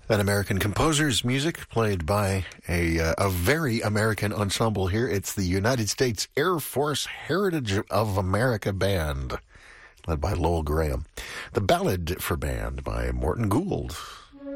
That American composer's music played by a very American ensemble here. It's the United States Air Force Heritage of America Band, led by Lowell Graham. The Ballad for Band by Morton Gould.